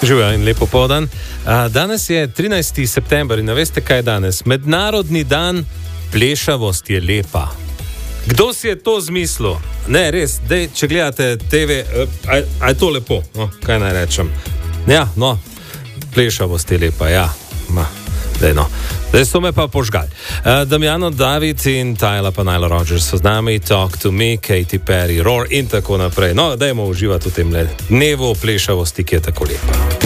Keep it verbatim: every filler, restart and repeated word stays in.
Živijo in lepo povdan. Danes je trinajsti september in veste, kaj je danes? Mednarodni dan plešavost je lepa. Kdo si je to zmislil? Ne, res, dej, če gledate te ve, a, a je to lepo? No, kaj naj rečem? Ja, no, plešavost je lepa, ja. Ma, dej no. Zdaj so me pa požgali. Uh, Damjano David in Tyla pa Nyla Rogers so z nami, Talk to Me, Katy Perry, Roar in tako naprej. No, dajmo uživati v tem dnevu plešavosti, ki je tako lepa.